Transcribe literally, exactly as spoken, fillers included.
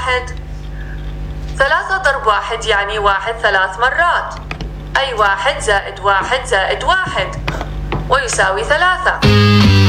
واحد. ثلاثة ضرب واحد يعني واحد ثلاث مرات، أي واحد زائد واحد زائد واحد ويساوي ثلاثة.